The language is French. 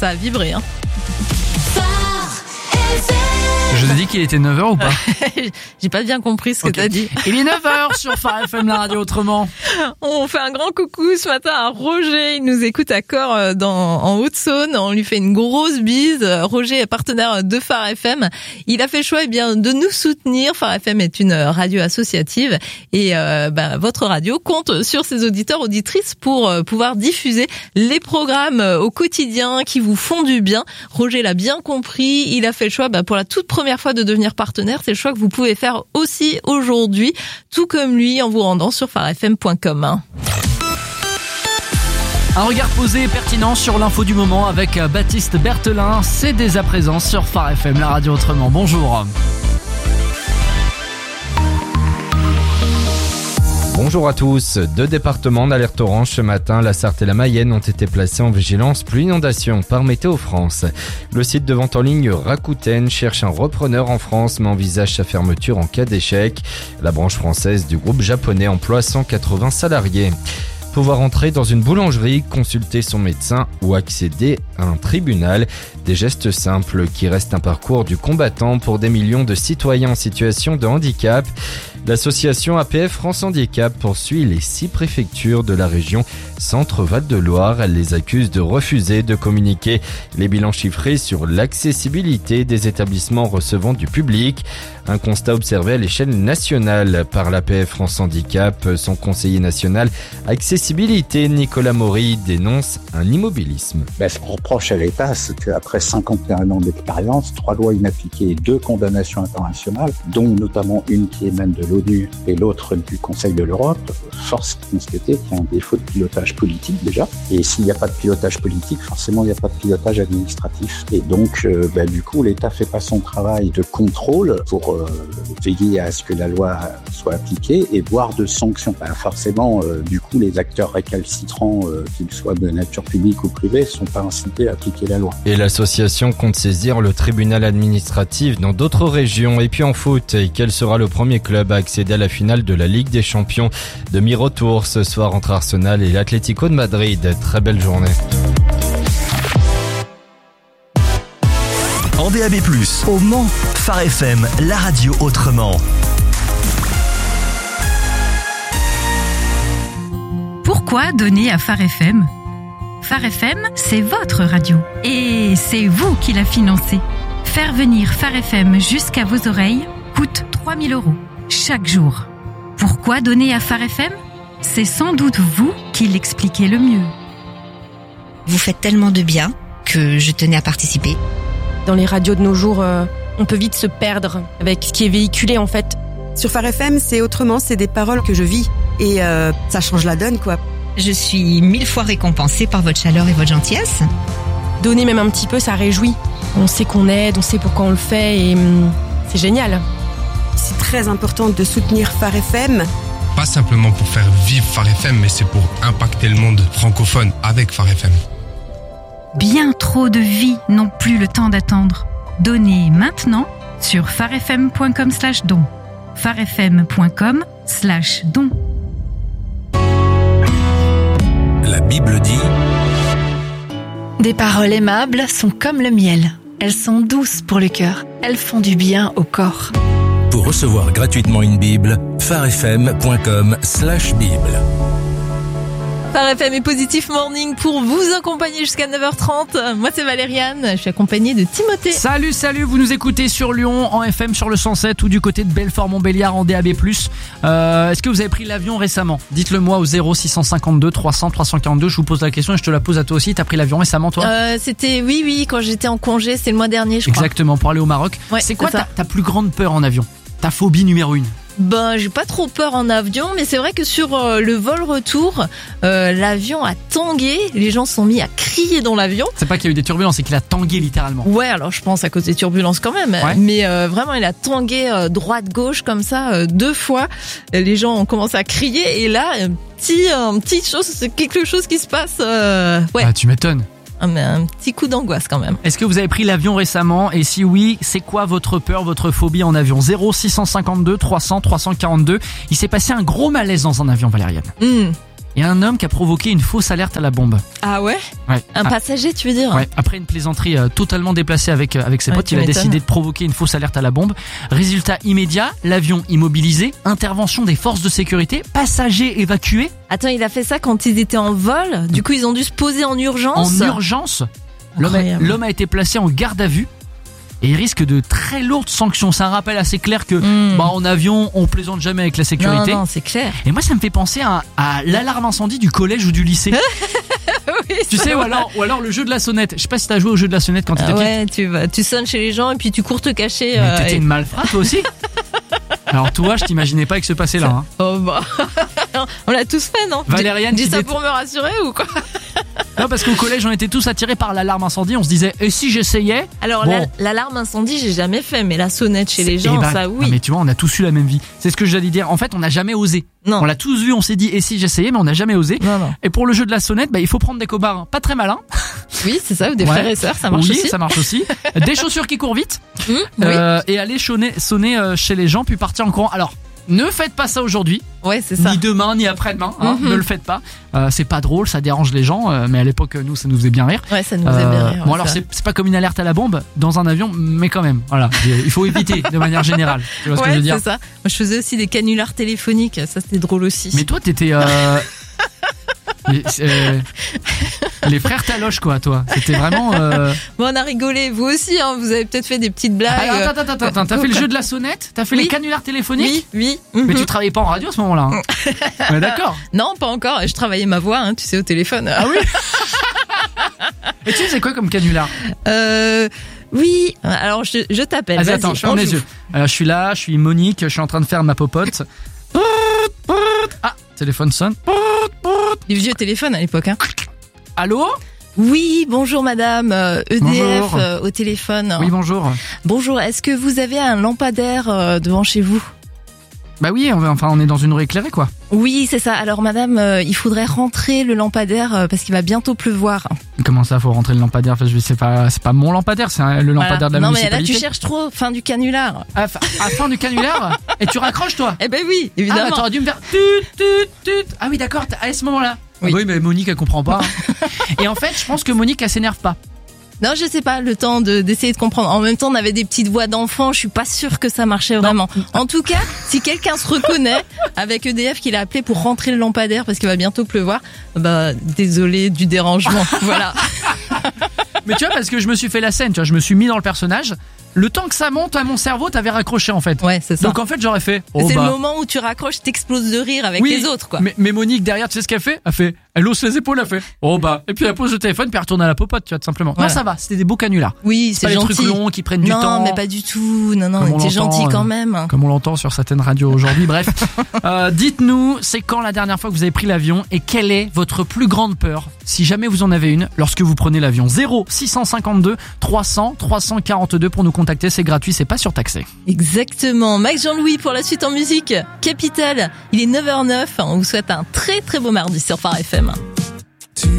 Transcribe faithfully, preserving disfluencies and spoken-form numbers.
ça a vibré. Hein. Je vous ai dit qu'il était neuf heures ou pas? J'ai pas bien compris ce que okay. t'as dit. Il est neuf heures sur Phare F M, la radio autrement. On fait un grand coucou ce matin à Roger. Il nous écoute à Corps dans, en Haute-Saône. On lui fait une grosse bise. Roger est partenaire de Phare F M. Il a fait le choix, eh bien, de nous soutenir. Phare F M est une radio associative et euh, bah, votre radio compte sur ses auditeurs, auditrices pour euh, pouvoir diffuser les programmes au quotidien qui vous font du bien. Roger l'a bien compris. Il a fait le choix bah, pour la toute première fois de devenir partenaire. C'est le choix que vous pouvez faire aussi aujourd'hui, tout comme lui, en vous rendant sur phare f m point com. Un regard posé et pertinent sur l'info du moment avec Baptiste Berthelin. C'est dès à présent sur Phare F M, la radio autrement. Bonjour. Bonjour à tous. Deux départements d'alerte orange ce matin, la Sarthe et la Mayenne, ont été placés en vigilance pluie inondation par Météo France. Le site de vente en ligne Rakuten cherche un repreneur en France mais envisage sa fermeture en cas d'échec. La branche française du groupe japonais emploie cent quatre-vingts salariés. Pouvoir entrer dans une boulangerie, consulter son médecin ou accéder à un tribunal. Des gestes simples qui restent un parcours du combattant pour des millions de citoyens en situation de handicap. L'association A P F France Handicap poursuit les six préfectures de la région Centre-Val de Loire. Elle les accuse de refuser de communiquer les bilans chiffrés sur l'accessibilité des établissements recevant du public. Un constat observé à l'échelle nationale par l'A P F France Handicap. Son conseiller national accessibilité, Nicolas Maury, dénonce un immobilisme. Ben, ce qu'on reproche à l'État, c'est qu'après cinquante et un ans d'expérience, trois lois inappliquées et deux condamnations internationales, dont notamment une qui émane de l'ONU et l'autre du Conseil de l'Europe, force de constater qu'il y a un défaut de pilotage politique déjà. Et s'il n'y a pas de pilotage politique, forcément il n'y a pas de pilotage administratif. Et donc, euh, ben, du coup, l'État fait pas son travail de contrôle pour euh, veiller à ce que la loi soit appliquée et voire de sanctions. Ben, forcément, euh, du coup, les acteurs récalcitrants, euh, qu'ils soient de nature publique ou privée, sont pas incités à appliquer la loi. Et l'association compte saisir le tribunal administratif dans d'autres régions. Et puis en foot, quel sera le premier club à accéder à la finale de la Ligue des Champions? Demi-retour ce soir entre Arsenal et l'Atlético de Madrid. Très belle journée. En D A B plus, au Mans, Phare F M, la radio autrement. Pourquoi donner à Phare F M? Phare F M, c'est votre radio. Et c'est vous qui la financez. Faire venir Phare F M jusqu'à vos oreilles coûte trois mille euros chaque jour. Pourquoi donner à Phare F M? C'est sans doute vous qui l'expliquez le mieux. Vous faites tellement de bien que je tenais à participer. Dans les radios de nos jours, euh, on peut vite se perdre avec ce qui est véhiculé en fait. Sur Phare F M, c'est autrement, c'est des paroles que je vis et euh, ça change la donne quoi. Je suis mille fois récompensée par votre chaleur et votre gentillesse. Donner même un petit peu, ça réjouit. On sait qu'on aide, on sait pourquoi on le fait et hum, c'est génial. C'est très important de soutenir Phare F M. Pas simplement pour faire vivre Phare F M, mais c'est pour impacter le monde francophone avec Phare F M. Bien trop de vies n'ont plus le temps d'attendre. Donnez maintenant sur pharefm point com slash don. pharefm point com slash don. La Bible dit: des paroles aimables sont comme le miel. Elles sont douces pour le cœur. Elles font du bien au corps. Pour recevoir gratuitement une Bible, pharefm point com slash bible. Phare F M et Positif Morning pour vous accompagner jusqu'à neuf heures trente. Moi, c'est Valériane. Je suis accompagnée de Timothée. Salut, salut. Vous nous écoutez sur Lyon, en F M sur le cent sept ou du côté de Belfort-Montbéliard en D A B plus. Euh, est-ce que vous avez pris l'avion récemment? Dites-le moi au zéro six cent cinquante-deux trois cents trois cent quarante-deux. Je vous pose la question et je te la pose à toi aussi. T'as pris l'avion récemment, toi? euh, C'était, oui, oui, quand j'étais en congé. C'était le mois dernier, je crois. Exactement, pour aller au Maroc. Ouais, c'est quoi c'est ta, ta plus grande peur en avion? Ta phobie numéro une? Ben, j'ai pas trop peur en avion, mais c'est vrai que sur euh, le vol retour, euh, l'avion a tangué. Les gens sont mis à crier dans l'avion. C'est pas qu'il y a eu des turbulences, c'est qu'il a tangué littéralement. Ouais, alors je pense à cause des turbulences quand même. Ouais. Mais euh, vraiment, il a tangué euh, droite-gauche comme ça euh, deux fois. Les gens ont commencé à crier et là, un petit, un petit chose, c'est quelque chose qui se passe. Euh, ouais. Ah, tu m'étonnes. Un, un petit coup d'angoisse quand même. Est-ce que vous avez pris l'avion récemment? Et si oui, c'est quoi votre peur, votre phobie en avion? Zéro six cent cinquante-deux trois cents trois cent quarante-deux. Il s'est passé un gros malaise dans un avion, Valériane. Mmh. Il y a un homme qui a provoqué une fausse alerte à la bombe. Ah ouais? Ouais. Un Ah. passager, tu veux dire? Ouais, après une plaisanterie euh, totalement déplacée avec, euh, avec ses Ouais, potes, tu il a m'étonnes. décidé de provoquer une fausse alerte à la bombe. Résultat immédiat, l'avion immobilisé, intervention des forces de sécurité, passagers évacués Attends, il a fait ça quand ils étaient en vol? Du coup, ils ont dû se poser en urgence? en urgence. L'homme a, Incroyable. l'homme a été placé en garde à vue et il risque de très lourdes sanctions. C'est un rappel assez clair que Mm. bah, en avion, on plaisante jamais avec la sécurité. Non, non, c'est clair. Et moi, ça me fait penser à, à l'alarme incendie du collège ou du lycée. Oui, Tu ça sais, ou va. alors, ou alors le jeu de la sonnette. Je sais pas si t'as joué au jeu de la sonnette quand t'étais Ah petite. ouais, tu vas, tu sonnes chez les gens et puis tu cours te cacher. Mais euh, t'étais et- une malfrate toi aussi. Alors toi, je t'imaginais pas avec ce passé là. Hein. Oh bah, on l'a tous fait, non? Valériane Dis qui ça dé- pour me rassurer ou quoi? Non, parce qu'au collège, on était tous attirés par l'alarme incendie. On se disait, et si j'essayais? Alors, Bon. la- l'alarme incendie, j'ai jamais fait, mais la sonnette chez les gens, Eh ben, ça non, oui. mais tu vois, on a tous eu la même vie. C'est ce que j'allais dire. En fait, on n'a jamais osé. Non. On l'a tous vu, on s'est dit, et si j'essayais, mais on n'a jamais osé. Non, non. Et pour le jeu de la sonnette, bah, il faut prendre des cobards pas très malins. Oui, c'est ça, ou des Ouais. frères et sœurs, ça marche oui, aussi. ça marche aussi. Des chaussures qui courent vite. Mmh, Euh, et aller sonner, sonner euh, chez les gens, puis partir en courant. Alors, ne faites pas ça aujourd'hui. oui. Ouais, c'est ça. Ni demain, ni après-demain. Hein, Mhm. Ne le faites pas. Euh, c'est pas drôle, ça dérange les gens. euh, mais à l'époque, nous, ça nous faisait bien rire. Ouais, ça nous faisait Euh, bien rire. bon ouais, alors ça. c'est c'est pas comme une alerte à la bombe dans un avion, mais quand même, voilà, il faut éviter de manière générale. Tu vois ce que je Ouais, veux dire? c'est ça. Moi, je faisais aussi des canulars téléphoniques, ça c'était drôle aussi. Mais toi t'étais euh, les, euh, les frères Taloche quoi, toi. C'était vraiment. Euh... Bon, on a rigolé, vous aussi, hein, vous avez peut-être fait des petites blagues. Alors, attends, attends, attends, attends, t'as fait le jeu de la sonnette, t'as fait Oui. les canulars téléphoniques. Oui, oui. Mais mhm. tu travaillais pas en radio à ce moment-là. Hein. Ouais, d'accord. Non, pas encore. Je travaillais ma voix, hein, tu sais, au téléphone. Ah oui. Et tu sais quoi comme canular? Euh, oui. Alors, je, je t'appelle. Vas-y, Vas-y, attends, je ferme on les joue. yeux. Alors, je suis là, je suis Monique, je suis en train de faire ma popote. Ah, téléphone sonne. Du vieux téléphone à l'époque, hein. Allô? Oui, bonjour madame, euh, E D F Bonjour. euh, au téléphone. Oui, bonjour. Bonjour, est-ce que vous avez un lampadaire euh, devant chez vous? Bah oui, on, va- enfin, on est dans une rue éclairée, quoi. Oui, c'est ça. Alors madame, euh, il faudrait rentrer le lampadaire euh, parce qu'il va bientôt pleuvoir. Comment ça, faut rentrer le lampadaire? Enfin, je vais- c'est pas, c'est pas mon lampadaire, c'est un- le lampadaire Voilà. de la Non mais là municipalité. tu cherches trop, fin du canular. À, fa- à fin du canular? Et tu raccroches, toi? Eh ben oui, Ah, bah, évidemment. t'aurais dû me faire tut, tut, tut. Ah oui, d'accord, t'as- à ce moment-là. Oui. Ah oui, mais Monique, elle comprend pas. Et en fait, je pense que Monique, elle s'énerve pas. Non, je sais pas, le temps de d'essayer de comprendre. En même temps, on avait des petites voix d'enfants, je suis pas sûre que ça marchait vraiment. En tout cas, si quelqu'un se reconnaît avec E D F qu'il a appelé pour rentrer le lampadaire parce qu'il va bientôt pleuvoir, bah désolé du dérangement. Voilà. Mais tu vois, parce que je me suis fait la scène, tu vois, je me suis mis dans le personnage. Le temps que ça monte à mon cerveau, t'avais raccroché en fait. Ouais, c'est ça. Donc en fait, j'aurais fait. Oh, c'est bah. le moment où tu raccroches, t'exploses de rire avec Oui, les autres, quoi. Mais, mais Monique derrière, tu sais ce qu'elle fait? Elle fait, elle hausse les épaules, elle fait, oh bah. Et puis elle pose le téléphone, puis elle retourne à la popote, tu vois, tout simplement. Voilà. Non, ça va, c'était des beaux canulars. Oui, C'est c'est pas les gentil. trucs longs qui prennent du non, temps. mais pas du tout. Non, non, Comme on on était l'entend, gentil quand euh, même. Comme on l'entend sur certaines radios aujourd'hui. Bref, euh, dites-nous, c'est quand la dernière fois que vous avez pris l'avion et quelle est votre plus grande peur, si jamais vous en avez une, lorsque vous prenez l'avion? Zéro six cent cinquante-deux trois cents trois cent quarante-deux pour nous contacter, c'est gratuit, c'est pas surtaxé. Exactement. Max Jean-Louis pour la suite en musique. Capital. Il est neuf heures zéro neuf. On vous souhaite un très très beau mardi sur Phare F M.